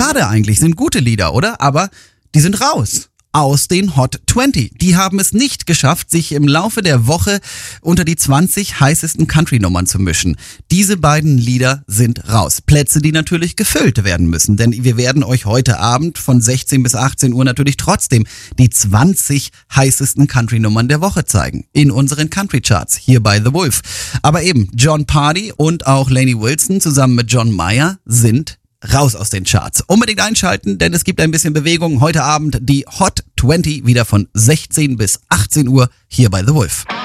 Schade eigentlich, sind gute Lieder, oder? Aber die sind raus aus den Hot 20. Die haben es nicht geschafft, sich im Laufe der Woche unter die 20 heißesten Country-Nummern zu mischen. Diese beiden Lieder sind raus. Plätze, die natürlich gefüllt werden müssen, denn wir werden euch heute Abend von 16 bis 18 Uhr natürlich trotzdem die 20 heißesten Country-Nummern der Woche zeigen. In unseren Country-Charts, hier bei The Wolf. Aber eben, Jon Pardi und auch Lainey Wilson zusammen mit John Mayer sind raus aus den Charts. Unbedingt einschalten, denn es gibt ein bisschen Bewegung. Heute Abend die Hot 20 wieder von 16 bis 18 Uhr hier bei The Wolf.